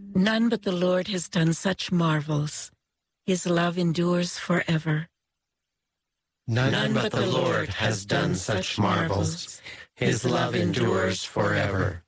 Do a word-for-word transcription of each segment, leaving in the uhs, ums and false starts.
None but the Lord has done such marvels. His love endures forever. None, None but the Lord has done such marvels. His love endures forever.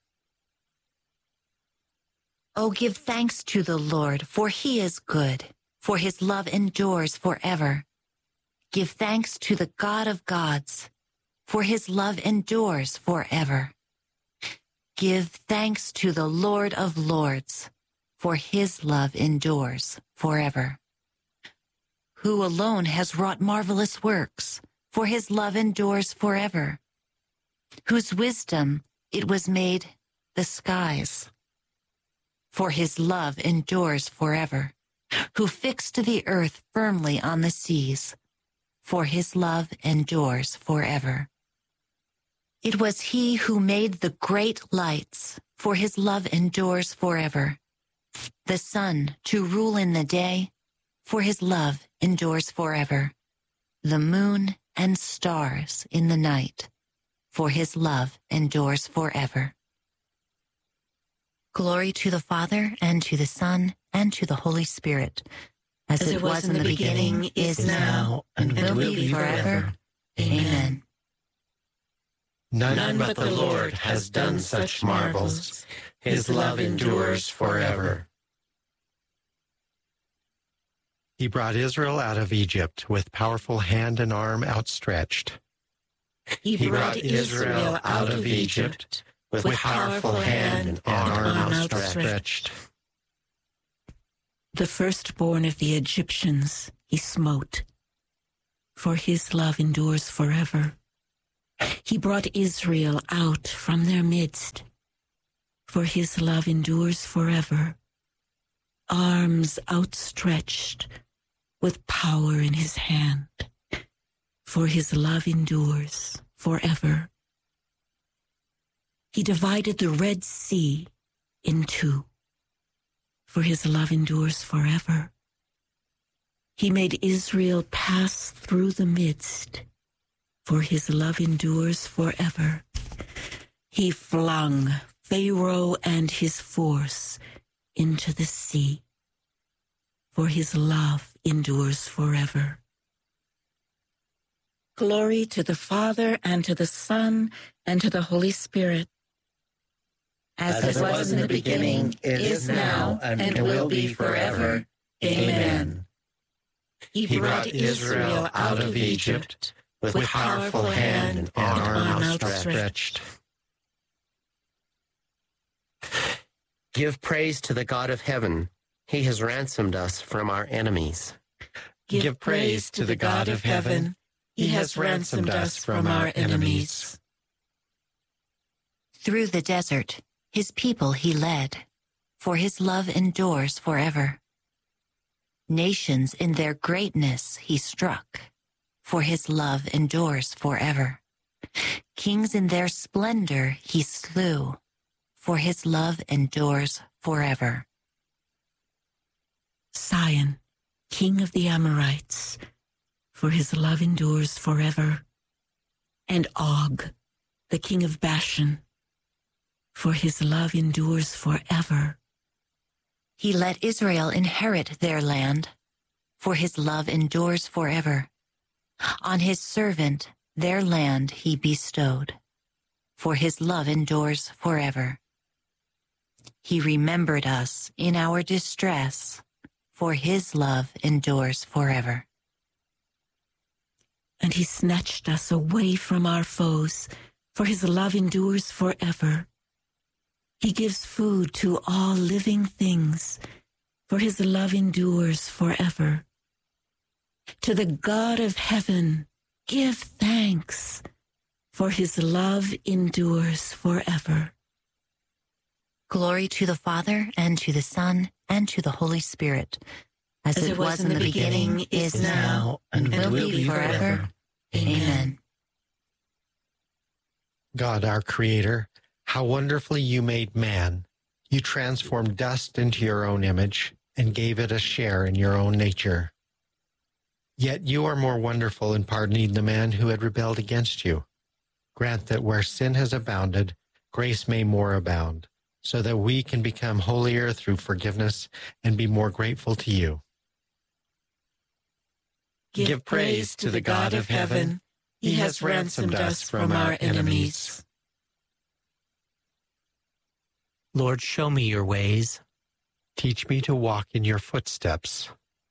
Oh, give thanks to the Lord, for he is good, for his love endures forever. Give thanks to the God of gods, for his love endures forever. Give thanks to the Lord of lords, for his love endures forever. Who alone has wrought marvelous works, for his love endures forever. Whose wisdom it was made the skies, for his love endures forever. Who fixed the earth firmly on the seas, for his love endures forever. It was he who made the great lights, for his love endures forever. The sun to rule in the day, for his love endures forever. The moon and stars in the night, for his love endures forever. Glory to the Father, and to the Son, and to the Holy Spirit, as, as it, it was, was in the beginning, beginning is now, and, and will be forever. Amen. None, None but the Lord has done such marvels. His love endures forever. He brought Israel out of Egypt with powerful hand and arm outstretched. He brought Israel out of Egypt with powerful hand and arm outstretched. The firstborn of the Egyptians he smote, for his love endures forever. He brought Israel out from their midst, for his love endures forever. Arms outstretched with power in his hand, for his love endures forever. He divided the Red Sea in two, for his love endures forever. He made Israel pass through the midst, for his love endures forever. He flung Pharaoh and his force into the sea, for his love endures forever. Glory to the Father, and to the Son, and to the Holy Spirit. As, As it was, was in the beginning, it is now, and, and will be forever. Amen. He brought Israel out of Egypt with powerful hand and arm outstretched. Give praise to the God of heaven. He has ransomed us from our enemies. Give, Give praise to the God of heaven. He has ransomed us from our enemies. Through the desert, his people he led, for his love endures forever. Nations in their greatness he struck, for his love endures forever. Kings in their splendor he slew, for his love endures forever. Sion, king of the Amorites, for his love endures forever. And Og, the king of Bashan, for his love endures forever. He let Israel inherit their land, for his love endures forever. On his servant their land he bestowed, for his love endures forever. He remembered us in our distress, for his love endures forever. And he snatched us away from our foes, for his love endures forever. He gives food to all living things, for his love endures forever. To the God of heaven, give thanks, for his love endures forever. Glory to the Father, and to the Son, and to the Holy Spirit, as, as it, it was, was in the beginning, beginning is now, and, and will be forever. forever. Amen. God, our Creator, how wonderfully you made man. You transformed dust into your own image and gave it a share in your own nature. Yet you are more wonderful in pardoning the man who had rebelled against you. Grant that where sin has abounded, grace may more abound, so that we can become holier through forgiveness and be more grateful to you. Give, Give praise to the God of heaven. He has ransomed us from our enemies. Lord, show me your ways. Teach me to walk in your footsteps.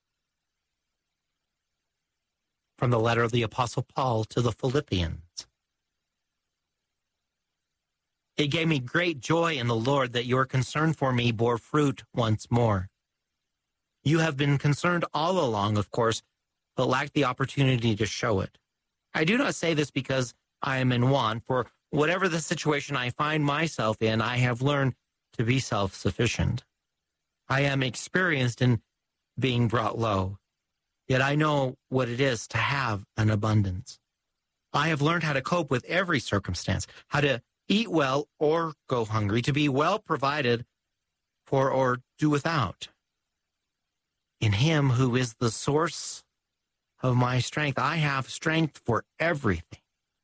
From the letter of the Apostle Paul to the Philippians. It gave me great joy in the Lord that your concern for me bore fruit once more. You have been concerned all along, of course, but lacked the opportunity to show it. I do not say this because I am in want, for whatever the situation I find myself in, I have learned to be self-sufficient. I am experienced in being brought low, yet I know what it is to have an abundance. I have learned how to cope with every circumstance, how to eat well or go hungry, to be well provided for or do without. In him who is the source of my strength, I have strength for everything.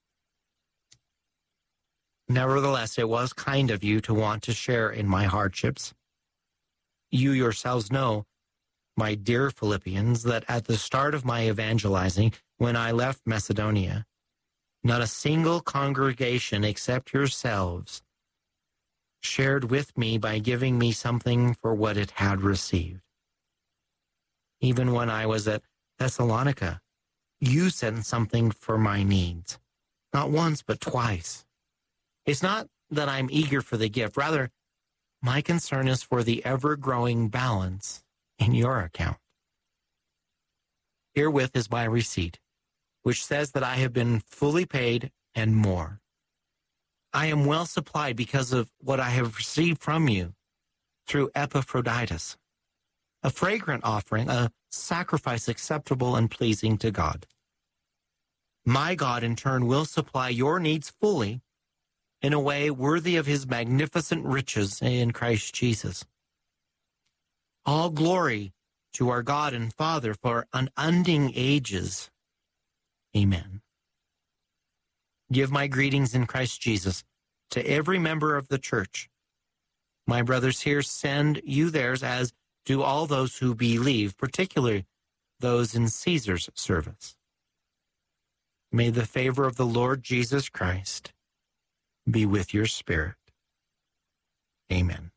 Nevertheless, it was kind of you to want to share in my hardships. You yourselves know, my dear Philippians, that at the start of my evangelizing, when I left Macedonia, not a single congregation except yourselves shared with me by giving me something for what it had received. Even when I was at Thessalonica, you sent something for my needs, not once but twice. It's not that I'm eager for the gift. Rather, my concern is for the ever-growing balance in your account. Herewith is my receipt, which says that I have been fully paid and more. I am well supplied because of what I have received from you through Epaphroditus, a fragrant offering, a sacrifice acceptable and pleasing to God. My God, in turn, will supply your needs fully in a way worthy of his magnificent riches in Christ Jesus. All glory to our God and Father for unending ages. Amen. Give my greetings in Christ Jesus to every member of the church. My brothers here send you theirs, as do all those who believe, particularly those in Caesar's service. May the favor of the Lord Jesus Christ be with your spirit. Amen.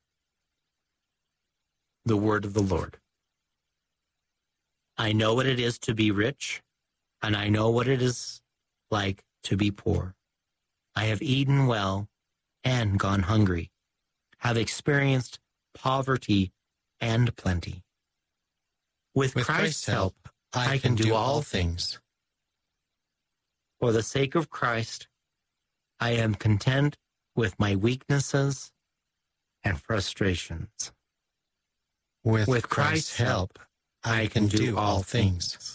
The word of the Lord. I know what it is to be rich, and I know what it is like to be poor. I have eaten well and gone hungry, have experienced poverty and plenty. With, With Christ's, Christ's help, I, I can, can do do all all things. For the sake of Christ, I am content with my weaknesses and frustrations. With, With Christ's help, I can do all things.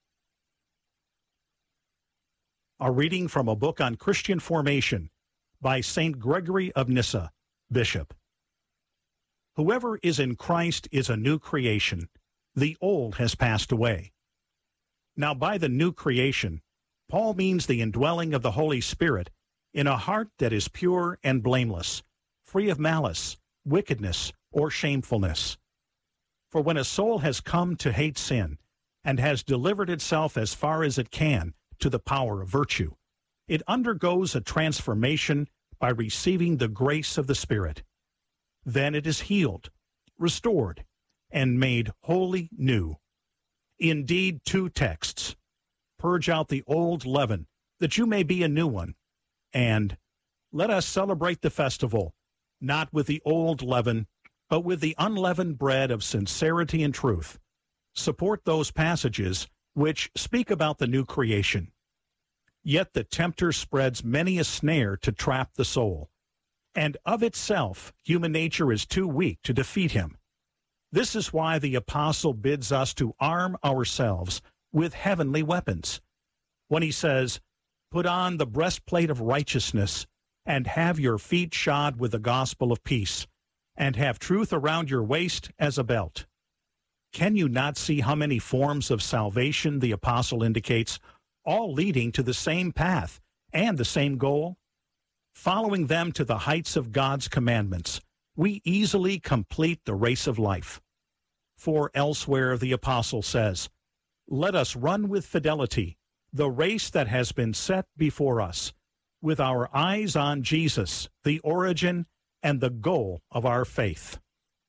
A reading from a book on Christian formation by Saint Gregory of Nyssa, Bishop. Whoever is in Christ is a new creation. The old has passed away. Now, by the new creation, Paul means the indwelling of the Holy Spirit in a heart that is pure and blameless, free of malice, wickedness, or shamefulness. For when a soul has come to hate sin and has delivered itself as far as it can to the power of virtue, it undergoes a transformation by receiving the grace of the Spirit. Then it is healed, restored, and made wholly new. Indeed, two texts, purge out the old leaven, that you may be a new one, and let us celebrate the festival, not with the old leaven, but with the unleavened bread of sincerity and truth, support those passages which speak about the new creation. Yet the tempter spreads many a snare to trap the soul, and of itself human nature is too weak to defeat him. This is why the apostle bids us to arm ourselves with heavenly weapons, when he says, "Put on the breastplate of righteousness, and have your feet shod with the gospel of peace, and have truth around your waist as a belt." Can you not see how many forms of salvation the apostle indicates, all leading to the same path and the same goal? Following them to the heights of God's commandments, we easily complete the race of life. For elsewhere the apostle says, "Let us run with fidelity the race that has been set before us, with our eyes on Jesus, the origin and the goal of our faith."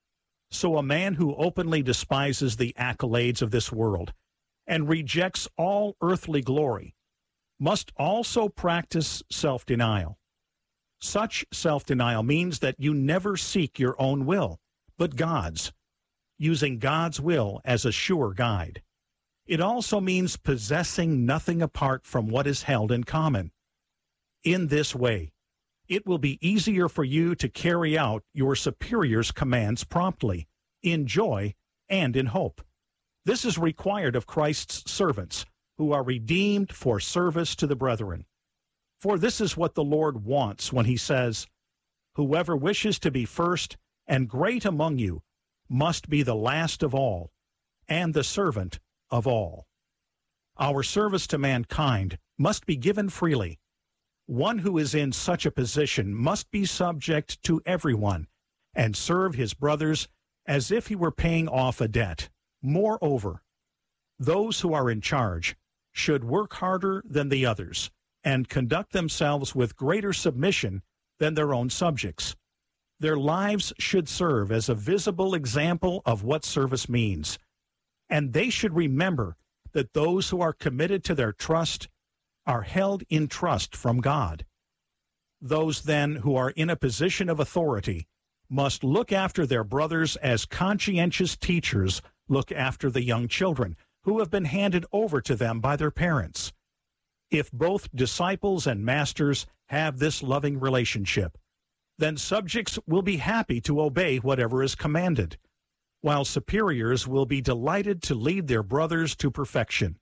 So a man who openly despises the accolades of this world and rejects all earthly glory must also practice self-denial. Such self-denial means that you never seek your own will, but God's, using God's will as a sure guide. It also means possessing nothing apart from what is held in common. In this way, it will be easier for you to carry out your superior's commands promptly, in joy and in hope. This is required of Christ's servants, who are redeemed for service to the brethren. For this is what the Lord wants when he says, "Whoever wishes to be first and great among you must be the last of all, and the servant of all." Our service to mankind must be given freely. One who is in such a position must be subject to everyone and serve his brothers as if he were paying off a debt. Moreover, those who are in charge should work harder than the others and conduct themselves with greater submission than their own subjects. Their lives should serve as a visible example of what service means, and they should remember that those who are committed to their trust are held in trust from God. Those, then, who are in a position of authority must look after their brothers as conscientious teachers look after the young children who have been handed over to them by their parents. If both disciples and masters have this loving relationship, then subjects will be happy to obey whatever is commanded, while superiors will be delighted to lead their brothers to perfection.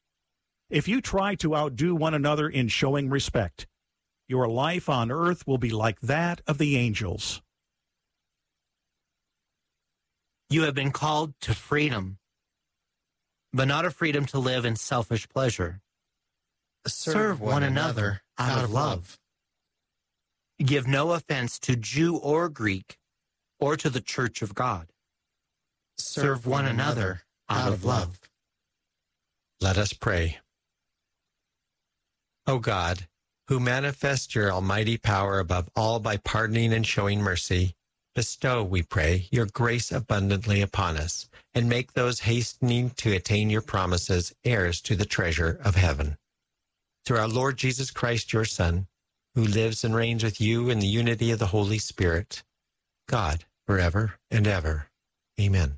If you try to outdo one another in showing respect, your life on earth will be like that of the angels. You have been called to freedom, but not a freedom to live in selfish pleasure. Serve one another out of love. Give no offense to Jew or Greek, or to the church of God. Serve one another out of love. Let us pray. O God, who manifest your almighty power above all by pardoning and showing mercy, bestow, we pray, your grace abundantly upon us, and make those hastening to attain your promises heirs to the treasure of heaven. Through our Lord Jesus Christ, your Son, who lives and reigns with you in the unity of the Holy Spirit, God, forever and ever. Amen.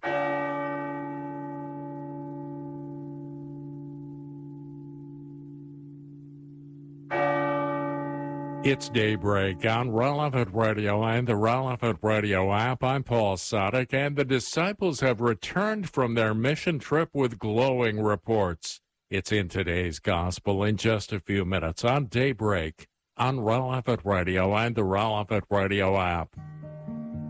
It's Daybreak on Relevant Radio and the Relevant Radio app. I'm Paul Sadek, and the disciples have returned from their mission trip with glowing reports. It's in today's gospel in just a few minutes on Daybreak on Relevant Radio and the Relevant Radio app.